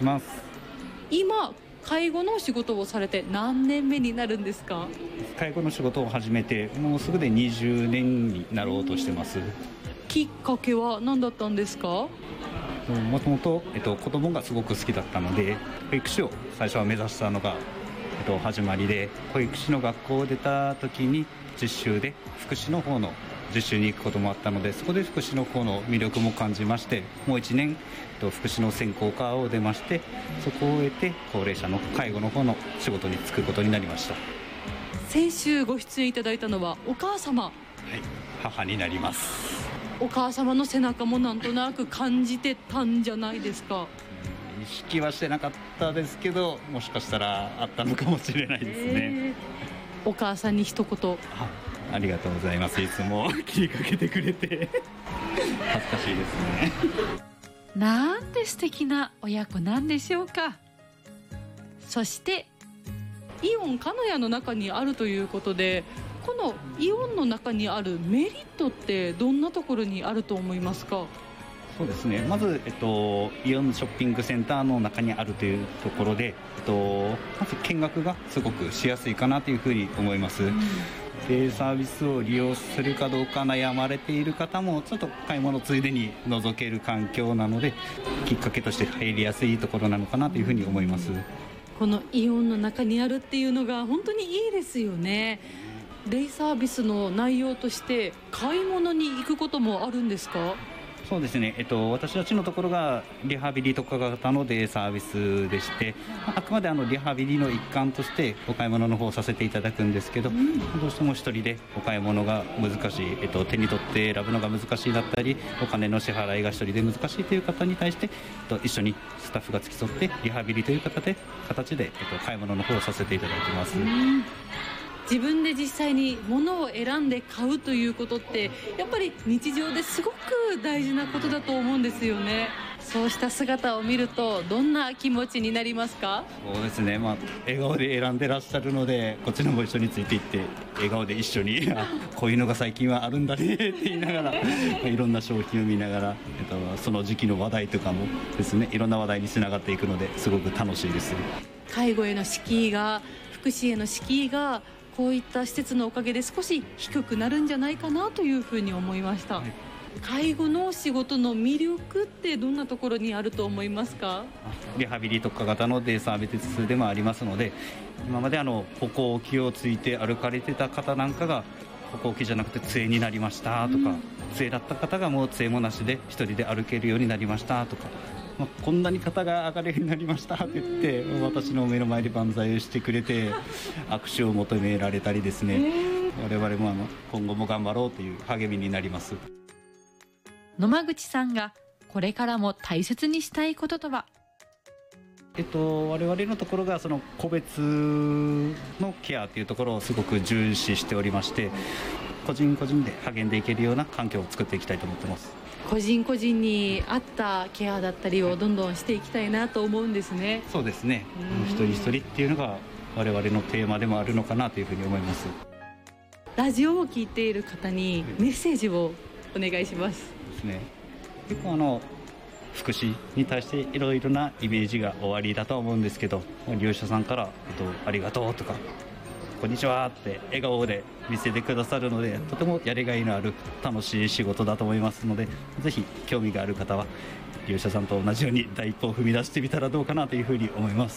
します。 今介護の仕事をされて何年目になるんですか？ 介護の仕事を始めてもうすぐで20年になろうとしてます。 きっかけは何だったんですか？ もともと子供がすごく好きだったので保育士を最初は目指したのが始まりで、保育士の学校を出た時に実習で福祉の方の実習に行くこともあったので、そこで福祉の方の魅力も感じまして、もう1年福祉の専攻科を出まして、そこを終えて高齢者の介護の方の仕事に就くことになりました。 先週ご出演いただいたのはお母様。 はい、母になります。 お母様の背中もなんとなく感じてたんじゃないですか？ 意識はしてなかったですけど、もしかしたらあったのかもしれないですね。 お母さんに一言。 ありがとうございます。いつも気にかけてくれて恥ずかしいですね。 なんて素敵な親子なんでしょうか。そしてイオン鹿屋の中にあるということで、このイオンの中にあるメリットってどんなところにあると思いますか？ そうですね、まず、イオンショッピングセンターの中にあるというところで、まず見学がすごくしやすいかなというふうに思います。でサービスを利用するかどうか悩まれている方もちょっと買い物ついでに覗ける環境なので、きっかけとして入りやすいところなのかなというふうに思います。 このイオンの中にあるっていうのが本当にいいですよね。デイサービスの内容として買い物に行くこともあるんですか？ そうですね、私たちのところがリハビリ特化型のデイサービスでして、あくまでリハビリの一環としてお買い物の方をさせていただくんですけど、どうしても一人でお買い物が難しい、手に取って選ぶのが難しいだったり、お金の支払いが一人で難しいという方に対して、一緒にスタッフが付き添ってリハビリという形で、買い物の方をさせていただいてます。 自分で実際に物を選んで買うということってやっぱり日常ですごく大事なことだと思うんですよね。そうした姿を見るとどんな気持ちになりますか？ そうですね、笑顔で選んでらっしゃるので、こっちのも一緒についていって笑顔で一緒にこういうのが最近はあるんだねって言いながらいろんな商品を見ながら、その時期の話題とかもですね、いろんな話題につながっていくのですごく楽しいです。 介護への敷居が、福祉への敷居がこういった施設のおかげで少し低くなるんじゃないかなというふうに思いました。介護の仕事の魅力ってどんなところにあると思いますか？ リハビリ特化型のデイサービスでもありますので、今まで歩行器をついて歩かれてた方なんかが歩行器じゃなくて杖になりましたとか、杖だった方がもう杖もなしで一人で歩けるようになりましたとか、こんなに肩が上がれるようになりましたって言って私の目の前で万歳をしてくれて握手を求められたりですね、我々も今後も頑張ろうという励みになります。 野間口さんがこれからも大切にしたいこととは？ 我々のところがその個別のケアというところをすごく重視しておりまして、個人個人で励んでいけるような環境を作っていきたいと思ってます。 個人個人に合ったケアだったりをどんどんしていきたいなと思うんですね。 そうですね、一人一人っていうのが我々のテーマでもあるのかなというふうに思います。 ラジオを聞いている方にメッセージをお願いします。 ですね、結構福祉に対していろいろなイメージがおありだと思うんですけど、利用者さんから、ありがとうとかこんにちはって笑顔で見せてくださるので、とてもやりがいのある楽しい仕事だと思いますので、ぜひ興味がある方は利用者さんと同じように第一歩を踏み出してみたらどうかなというふうに思います。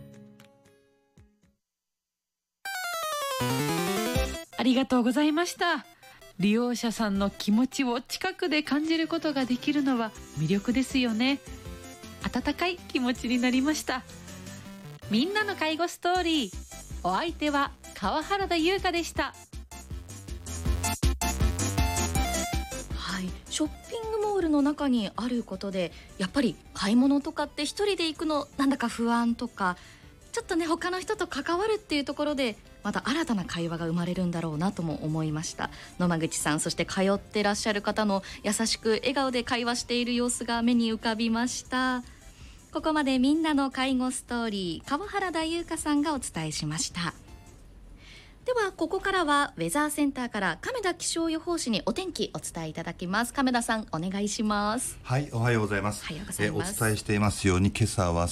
ありがとうございました。利用者さんの気持ちを近くで感じることができるのは魅力ですよね。温かい気持ちになりました。みんなの介護ストーリー、お相手は川原田優香でした。 はい、ショッピングモールの中にあることで、やっぱり買い物とかって一人で行くのなんだか不安とか、ちょっとね他の人と関わるっていうところでまた新たな会話が生まれるんだろうなとも思いました。野間口さん、そして通ってらっしゃる方の優しく笑顔で会話している様子が目に浮かびました。ここまでみんなの介護ストーリー、川原田優香さんがお伝えしました。ではここからはウェザーセンターから亀田気象予報士にお天気お伝えいただきます。亀田さん、お願いします。 はい、おはようございます。 おはようございます。 お伝えしていますように、今朝は